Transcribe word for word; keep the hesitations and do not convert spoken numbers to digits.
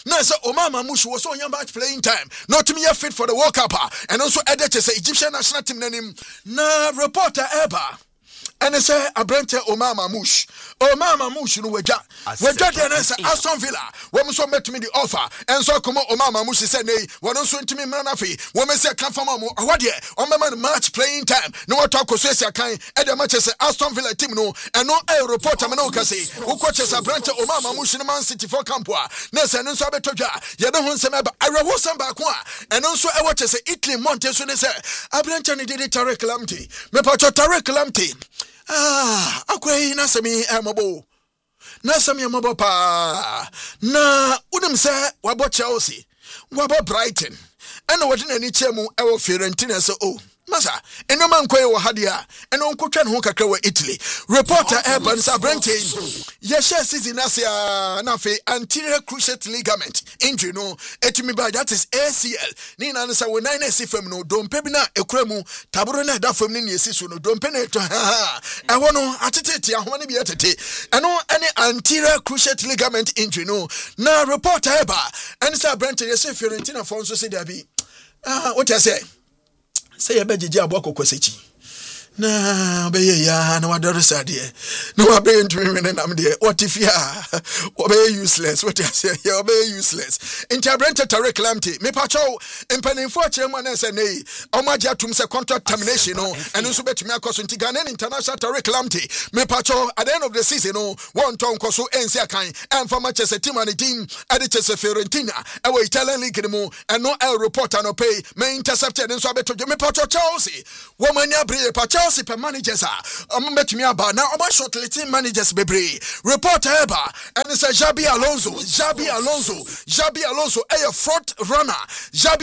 na say Omar Mamouche was on your match playing time not to me fit for the World Cup and also added to say Egyptian national team name na reporter Eba and they say Abrante Omar Mamouche Omar Mamouche no weja weja dey say Aston Villa when so met me the offer and so come Omar Mamouche say nay one so ntimi mrana fi when me say kan fam am awade on me match playing time no what talk so say kan e dey match say Aston Villa team no and no a reporter me no ka say who coach say Abrante Omar Mamouche no Man City for camp a na say no so betodwa ye dey hu nsem ba arewo sam ba ko a and no so e watch say Italy Monte so ne say Abrante ni dey Tarek Lamptey me pa Tarek Lamptey ah akwai na sami emobo na sami emobo pa na unim se wabo Chelsea wabo Brighton ana wodi na ni chemu e wo Fiorentina so oh masa eno man koye wo hadia eno nkotwa ne ho kakra wa Italy reporter Urban Sabrante ye share season asia na fe anterior cruciate ligament injury no etimi ba that is A C L ni na nsa wo nine esi fam no dompe bi na ekura mu taburo na da fam ni esi so no dompe na eto ha e ho no atetete ahoma ne bi etete eno any anterior cruciate ligament injury no na reporter Urban and Sabrante ye say Fiorentina for so say there be ah what you say say ya bejeje aboko kwasechi na be ya na wadore sade na wa be ntumi me na me de what if ya obe useless what you say ya obe useless Interbrent Tarek Lamptey me pacho empanimfo achiremu na say nei omaje atum say contract termination no eno so betumi akoso nti Ghanaian international Tarek Lamptey me pacho at the end of the season no one ton koso ensi akan emfa Manchester team and team ade chese Fiorentina e we Italian league mu eno el reporter no pay me intercepted nso abetoje me pacho Chelsea woman ya bre pacho Chelsea per managers are um betumi aba now about shortlisting managers bebre reporter Eba and it's a Xabi Alonso Xabi Alonso Xabi Alonso a front runner Xabi